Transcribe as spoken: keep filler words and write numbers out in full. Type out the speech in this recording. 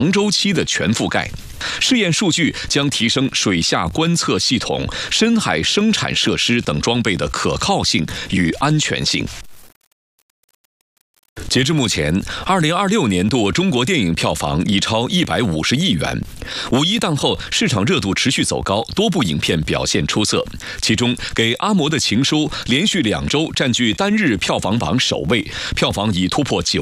周期的全覆盖。试验数据将提升水下观测系统、深海生产设施等装备的可靠性与安全性。截至目前，二零二六年度中国电影票房已超一百五十亿元。五一档后，市场热度持续走高，多部影片表现出色。其中，《给阿嬷的情书》连续两周占据单日票房榜首位，票房已突破九。